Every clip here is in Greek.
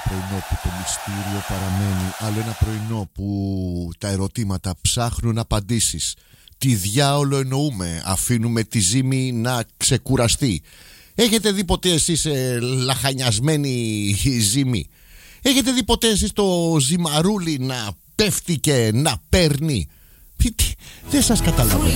πρωινό που το μυστήριο παραμένει. Άλλο ένα πρωινό που τα ερωτήματα ψάχνουν απαντήσεις. Τι διάολο εννοούμε? Αφήνουμε τη ζύμη να ξεκουραστεί. Έχετε δει ποτέ εσείς λαχανιασμένη ζύμη? Έχετε δει ποτέ εσείς το ζυμαρούλι να πέφτει και να παίρνει? Δεν σας καταλαβαίνω.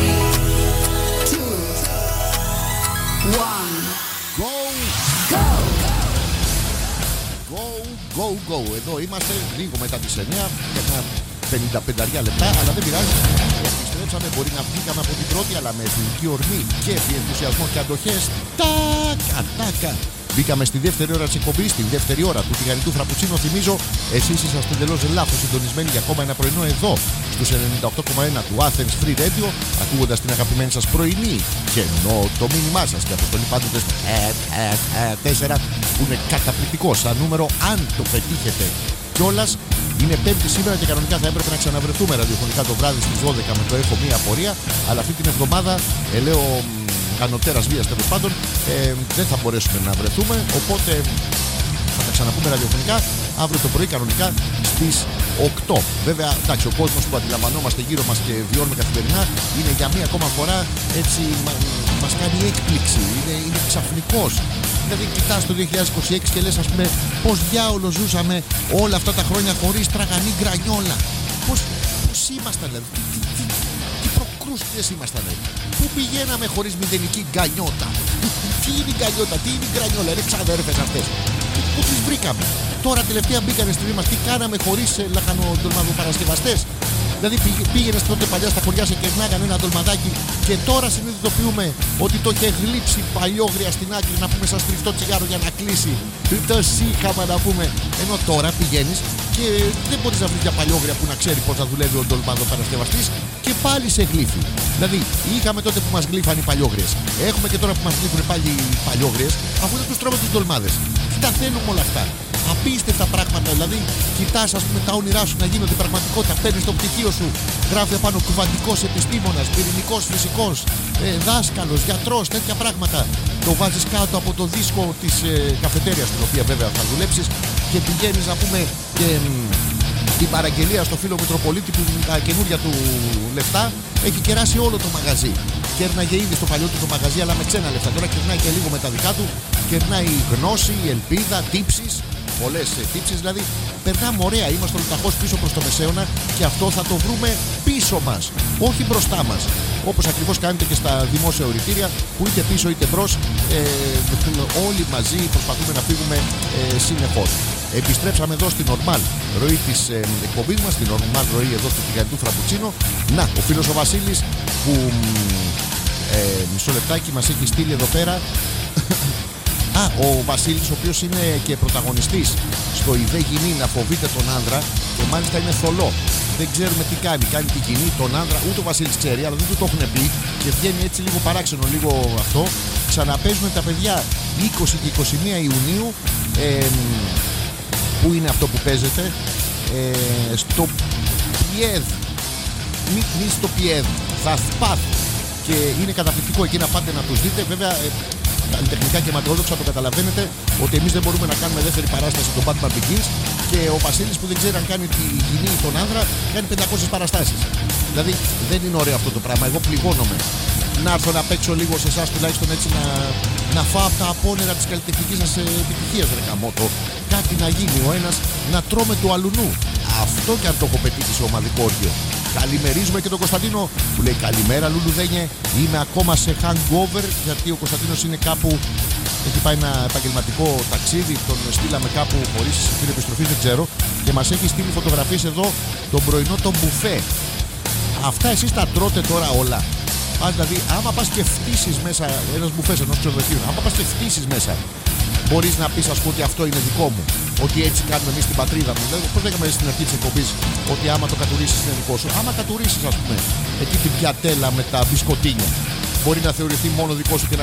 Go. Εδώ είμαστε λίγο μετά τις 9 και ένα 55 λεπτά, αλλά δεν πειράζει. Επιστρέψαμε, μπορεί να βγήκαμε από την πρώτη, αλλά με εθνική ορμή και ενθουσιασμό και αντοχές. Τάκα. Μπήκαμε στη δεύτερη ώρα της εκπομπής, στη δεύτερη ώρα του τηγανιτού φραπουτσίνο. Θυμίζω, εσείς είσαστε εντελώς λάθος συντονισμένοι για ακόμα ένα πρωινό εδώ, στους 98,1 του Athens Free Radio, ακούγοντας την αγαπημένη σας πρωινή. Και ενώ το μήνυμά σας και αποστολή πάντοτε στο 4, που είναι καταπληκτικό σαν νούμερο, αν το πετύχετε κιόλας. Είναι Πέμπτη σήμερα και κανονικά θα έπρεπε να ξαναβρεθούμε ραδιοφωνικά το βράδυ στις 12 με το Έχω Μία Απορία. Αλλά αυτή την εβδομάδα, λέω ανωτέρας βίας τέλος πάντων, δεν θα μπορέσουμε να βρεθούμε. Οπότε θα τα ξαναπούμε ραδιοφωνικά αύριο το πρωί κανονικά στις 8. Βέβαια, εντάξει, ο κόσμος που αντιλαμβανόμαστε γύρω μας και βιώνουμε καθημερινά είναι για μία ακόμα φορά έτσι, μας κάνει έκπληξη. Είναι ξαφνικός. Δηλαδή, κοιτάς το 2026 και λες, ας πούμε, πώς διάολο ζούσαμε όλα αυτά τα χρόνια χωρίς τραγανή γκρανιόλα. Πώς ήμασταν, δηλαδή, τι προκρούστιες ήμασταν, πού πηγαίναμε χωρίς μηδενική γκανιότα? Τι είναι η γκανιότα, τι είναι η γκρανιόλα? Είναι ξαδέρφες αυτές. Πού τις βρήκαμε? Τώρα τελευταία μπήκανε στη ζωή μας. Τι κάναμε χωρίς λαχανοδολμαδοπαρασκευαστές? Δηλαδή πήγαινες τότε παλιά στα χωριά, σε κερνάγανε ένα ντολμαδάκι και τώρα συνειδητοποιούμε ότι το είχε γλύψει παλιόγρια στην άκρη, να πούμε, σαν στριφτό τσιγάρο για να κλείσει. Το σύχαμα, να πούμε. Ενώ τώρα πηγαίνεις και δεν μπορείς να βρεις για παλιόγρια που να ξέρει πώς θα δουλεύει ο ντολμαδοπαρασκευαστής και πάλι σε γλύφει. Δηλαδή είχαμε τότε που μας γλύφαν οι παλιόγριες. Έχουμε και τώρα που μας γλύφουν πάλι οι παλιόγριες, αφού δεν τους τρώμε τους ντολμάδες. Τι τα θέλουμε όλα αυτά? Απίστευτα πράγματα. Δηλαδή, κοιτάς, ας πούμε, τα όνειρά σου να γίνονται πραγματικότητα. Παίρνεις το πτυχίο σου, γράφει απάνω κουβαντικός επιστήμονας, πυρηνικός φυσικός, δάσκαλος, γιατρός, τέτοια πράγματα. Το βάζεις κάτω από το δίσκο της καφετέριας, την οποία βέβαια θα δουλέψεις, και πηγαίνεις, να πούμε, την παραγγελία στο φίλο Μητροπολίτη που τα καινούρια του λεφτά έχει κεράσει όλο το μαγαζί. Κέρναγε ήδη στο παλιό του το μαγαζί, αλλά με ξένα λεφτά. Τώρα κερνάει και λίγο με τα δικά του. Κερνάει γνώση, ελπίδα, τύψεις. Πολλές τύψεις, δηλαδή περνάμε ωραία. Είμαστε ολοταχώς πίσω προς το μεσαίωνα και αυτό θα το βρούμε πίσω μας, όχι μπροστά μας. Όπως ακριβώς κάνετε και στα δημόσια οριτήρια, που είτε πίσω είτε μπρος, όλοι μαζί προσπαθούμε να φύγουμε συνεχώς. Επιστρέψαμε εδώ στην νορμάλ ροή της εκπομπής μας, στην νορμάλ ροή εδώ του τηγανιτού φραπουτσίνο. Να, ο φίλος ο Βασίλης που μισό λεπτάκι μας έχει στείλει εδώ πέρα. Ο Βασίλης, ο οποίος είναι και πρωταγωνιστής στο «Η δε γυνή να φοβείται τον άνδρα», και μάλιστα είναι θολό. Δεν ξέρουμε τι κάνει. Κάνει την κοινή, τον άνδρα, ούτε ο Βασίλης ξέρει, αλλά δεν του το έχουν πει και βγαίνει έτσι λίγο παράξενο, λίγο αυτό. Ξαναπέζουν τα παιδιά 20 και 21 Ιουνίου, που είναι αυτό που παίζεται, στο Πιέδ. Μη στο Πιέδ, θα σπάθ. Και είναι καταπληκτικό εκεί να πάτε να τους δείτε. Βέβαια, καλλιτεχνικά και ματαιόδοξα το καταλαβαίνετε ότι εμείς δεν μπορούμε να κάνουμε δεύτερη παράσταση των Batman Begins, και ο Βασίλης που δεν ξέρει αν κάνει τη γυνή ή τον άνδρα κάνει 500 παραστάσεις. Δηλαδή δεν είναι ωραίο αυτό το πράγμα. Εγώ πληγώνομαι να έρθω να παίξω λίγο σε εσάς, τουλάχιστον έτσι να φάω από τα απόνερα της καλλιτεχνικής σας επιτυχίας, ρε καμότο. Κάτι να γίνει, ο ένας να τρώμε του αλουνού. Αυτό και αν το έχω πετύχει σε ομαδικό όργιο. Καλημερίζουμε και τον Κωνσταντίνο που λέει καλημέρα Λουλουδένιε. Είμαι ακόμα σε hangover, γιατί ο Κωνσταντίνος είναι κάπου, έχει πάει ένα επαγγελματικό ταξίδι, τον στείλαμε κάπου χωρίς εισιτήριο επιστροφής, δεν ξέρω, και μας έχει στείλει φωτογραφίες εδώ τον πρωινό τον μπουφέ. Αυτά εσείς τα τρώτε τώρα όλα? Δηλαδή άμα πας και φτύσεις μέσα ένας μπουφές ενός ξενοδοχείου, άμα πας και φτύσεις μέσα, μπορείς να πεις, ας πούμε, ότι αυτό είναι δικό μου, ότι έτσι κάνουμε εμείς στην πατρίδα μου. Πώς λέγαμε στην αρχή της εκπομπής, ότι άμα το κατουρίσεις είναι δικό σου. Άμα κατουρίσεις, ας πούμε, εκεί την πιατέλα με τα μπισκοτίνια, μπορεί να θεωρηθεί μόνο δικό σου και να